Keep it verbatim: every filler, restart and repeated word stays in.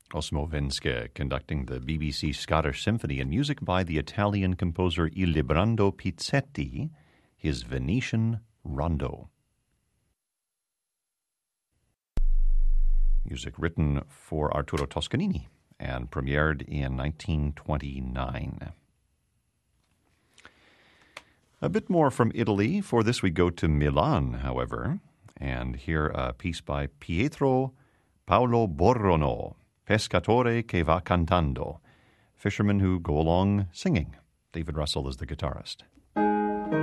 Osmo Venske conducting the B B C Scottish Symphony, and music by the Italian composer Illibrando Pizzetti, his Venetian Rondo. Music written for Arturo Toscanini and premiered in nineteen twenty-nine. A bit more from Italy. For this we go to Milan, however, and hear a piece by Pietro Paolo Borrono, Pescatore che va cantando, fishermen who go along singing. David Russell is the guitarist.